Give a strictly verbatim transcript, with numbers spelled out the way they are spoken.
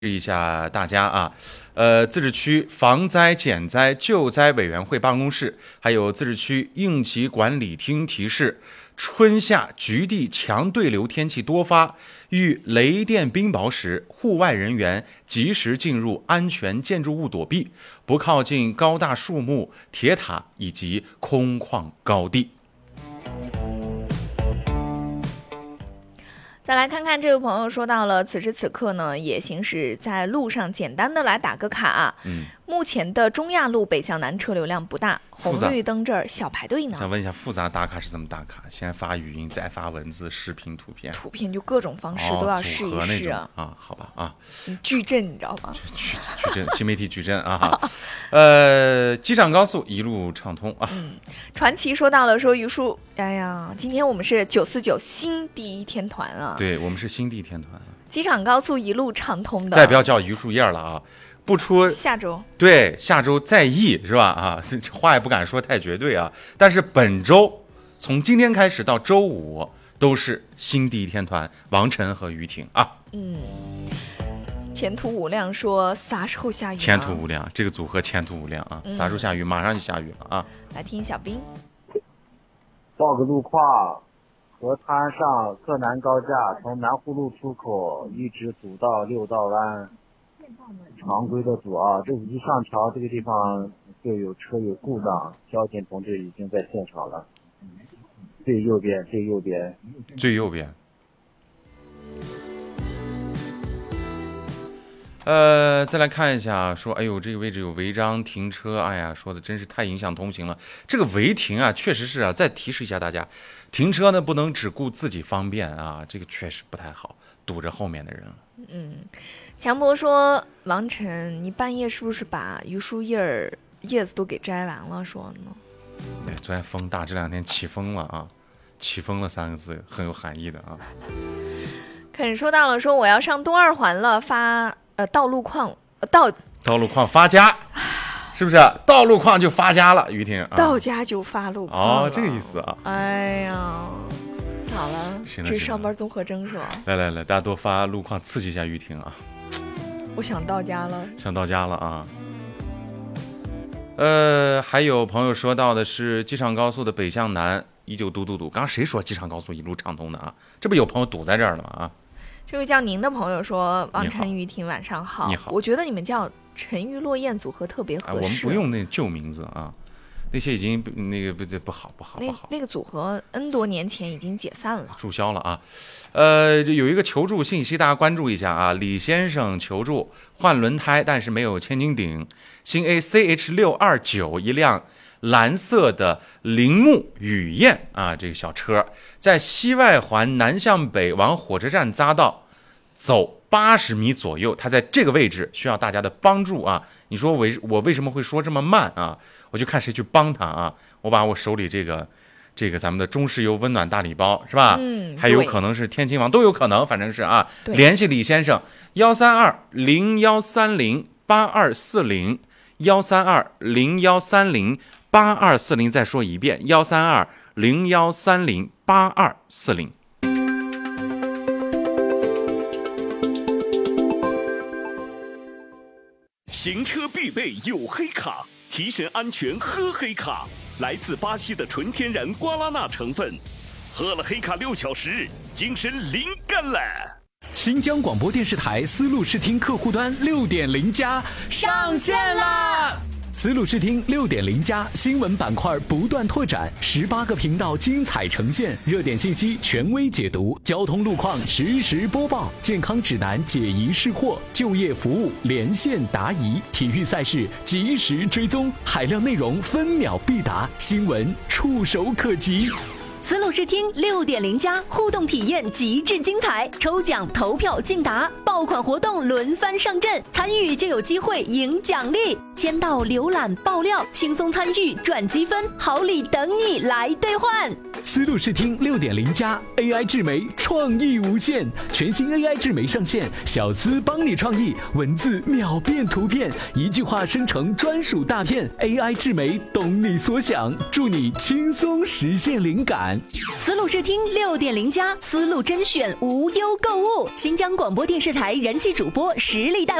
一下大家啊，呃，自治区防灾减灾救灾委员会办公室，还有自治区应急管理厅提示，春夏局地强对流天气多发，遇雷电冰雹时，户外人员及时进入安全建筑物躲避，不靠近高大树木、铁塔以及空旷高地。 再来看看这位朋友说到了，此时此刻呢，也行驶在路上，简单的来打个卡。 嗯， 目前的中亚路北向南车流量不大，红绿灯这儿小排队呢。 想问一下，复杂打卡是怎么打卡？先发语音，再发文字、视频、图片。 图片就各种方式都要试一试啊。 哦、啊，好吧啊。 矩阵你知道吗？ 矩矩阵，新媒体矩阵啊。呃，机场高速一路畅通啊。 嗯，传奇说到了，说于叔，哎呀，今天我们是九四九新第一天团啊。 对，我们是新第一天团。 机场高速一路畅通的。 再不要叫榆树叶了啊。不出下周， 对，下周再议是吧？啊，话也不敢说太绝对啊。但是本周从今天开始到周五都是新第一天团，王晨和于婷啊。 嗯，前途无量说啥时候下雨、啊？ 前途无量，这个组合前途无量啊！啥时候下雨？马上就下雨了啊！ 来听小兵， 报个路况。河滩上克南高架从南湖路出口一直堵到六道湾。常规的堵啊，这一上桥这个地方就有车有故障，交警同志已经在现场了。最右边，最右边， 最右边。呃，再来看一下，说，哎呦，这个位置有违章停车，哎呀，说的真是太影响通行了。这个违停啊，确实是啊。再提示一下大家，停车呢不能只顾自己方便啊，这个确实不太好，堵着后面的人了。 嗯。强博说：“王晨，你半夜是不是把榆树叶儿叶子都给摘完了？”说呢， 对，昨天风大，这两天起风了啊，起风了三个字很有含义的啊。 肯说到了，说我要上东二环了，发呃道路况，呃道道路况发家，是不是？道路况就发家了，于婷。啊、 到家就发路况哦，这个意思啊。 哎呀。咋了？这是上班综合征是吧？ 来来来，大家多发路况刺激一下于婷啊！ 我想到家了， 想到家了啊！呃，还有朋友说到的是机场高速的北向南依旧堵堵堵。刚刚谁说机场高速一路畅通的啊？这不有朋友堵在这儿了吗？啊！ 这位叫您的朋友说：“王晨于婷晚上好。” 你好， 我觉得你们叫陈玉落雁组合特别合适。 啊、我们不用那旧名字啊。那些已经那个不不好不好不好， 那个组合 N 多年前已经解散了， 注销了啊。呃，有一个求助信息，大家关注一下啊。李先生求助换轮胎，但是没有千斤顶，新 A C H 六二九一辆蓝色的铃木雨燕啊，这个小车在西外环南向北往火车站匝道走八十米左右，它在这个位置需要大家的帮助啊。你说为我为什么会说这么慢啊？我就看谁去帮他啊！我把我手里这个，这个咱们的中石油温暖大礼包是吧？ 嗯， 还有可能是天津网都有可能，反正是啊。联系李先生，幺三二零幺三零八二四零，幺三二零幺三零八二四零，再说一遍，幺三二零幺三零八二四零。 行车必备有黑卡。提神安全喝黑卡，来自巴西的纯天然瓜拉纳成分，喝了黑卡六小时，精神灵感了。 新疆广播电视台丝路视听客户端 六点零 加上线啦！丝路视听 六点零 加新闻板块不断拓展，十八个频道精彩呈现，热点信息权威解读，交通路况实时播报，健康指南解疑释惑，就业服务连线答疑，体育赛事及时追踪，海量内容分秒必达，新闻触手可及。 丝路视听 六点零 加互动体验极致精彩，抽奖投票竞答，爆款活动轮番上阵，参与就有机会赢奖励，签到浏览爆料，轻松参与赚积分，好礼等你来兑换。 丝路视听 六点零 加 A I 智媒创意无限，全新 A I 智媒上线，小丝帮你创意，文字秒变图片，一句话生成专属大片， A I 智媒懂你所想，助你轻松实现灵感。 思路视听六点零加，思路甄选无忧购物，新疆广播电视台人气主播实力带。